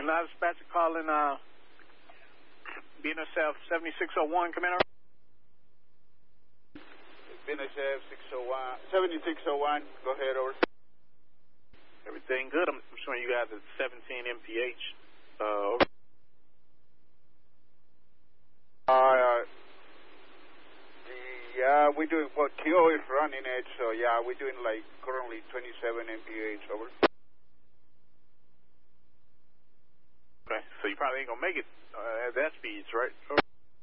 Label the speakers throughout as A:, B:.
A: Dispatcher calling BNSF 7601. Come in.
B: BNSF 7601. Go ahead, over.
A: Everything good. I'm showing you guys at 17 MPH. Over.
B: Yeah, we're doing, well, TO is running it, so yeah, we're doing like currently 27 MPH, over.
A: Okay, so you probably ain't gonna make it at that speeds, right? Over.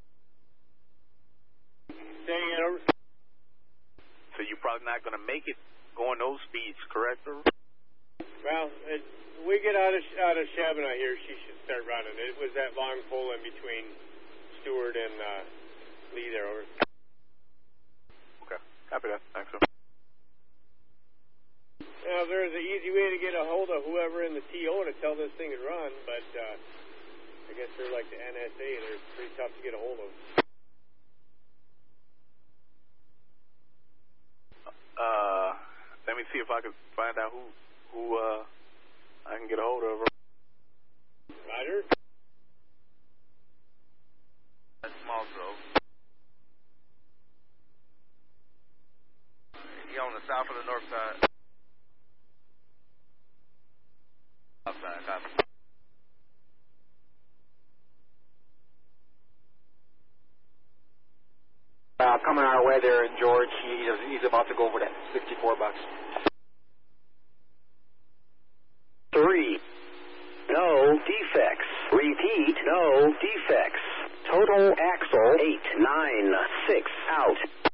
C: Saying it, over.
A: So you're probably not gonna make it going those speeds, correct? Over.
C: Well, we get out of Shabana here, she should start running. It was that long pull in between Stewart and Lee there, over.
A: Okay, copy that. Thanks, sir.
C: Now, there's an easy way to get a hold of whoever in the TO to tell this thing to run, but I guess they're like the NSA. They're pretty tough to get a hold of.
A: Let me see if I can find out who I can get a hold of.
C: Roger.
B: That's Small Grove. You on the south or the north side? South side, copy.
D: Coming our way there, and George, he's about to go over that $64.
E: 3. No defects. Repeat, no defects. Total axle 896 out.